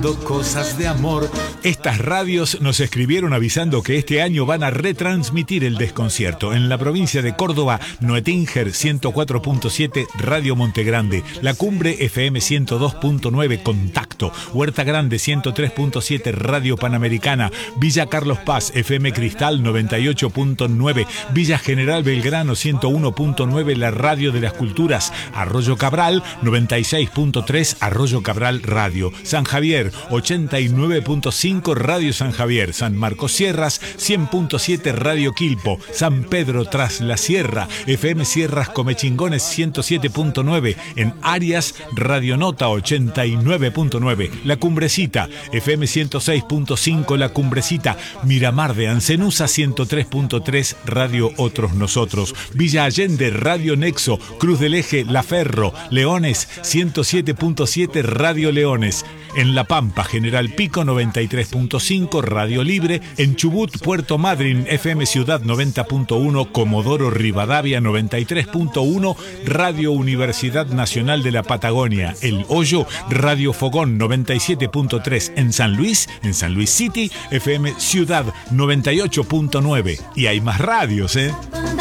Cosas de amor. Estas radios nos escribieron avisando que este año van a retransmitir el desconcierto. En la provincia de Córdoba, Noetinger 104.7, Radio Montegrande, La Cumbre FM 102.9, Contacto, Huerta Grande 103.7, Radio Panamericana, Villa Carlos Paz, FM Cristal 98.9, Villa General Belgrano 101.9, la Radio de las Culturas, Arroyo Cabral 96.3, Arroyo Cabral Radio, San Javier 89.5, Radio San Javier, San Marcos Sierras 100.7, Radio Quilpo, San Pedro Tras la Sierra, FM Sierras Comechingones 107.9, en Arias, Radio Nota 89.9, La Cumbrecita, FM 106.5, La Cumbrecita, Miramar de Ancenusa 103.3, Radio Otros Nosotros, Villa Allende, Radio Nexo, Cruz del Eje, La Ferro, Leones 107.7, Radio Leones, en La Pampa, General Pico 93.5, Radio Libre, en Chubut, Puerto Madryn, FM Ciudad 90.1, Comodoro Rivadavia 93.1, Radio Universidad Nacional de la Patagonia, El Hoyo, Radio Fogón 97.3, en San Luis City, FM Ciudad 98.9. Y hay más radios, ¿eh?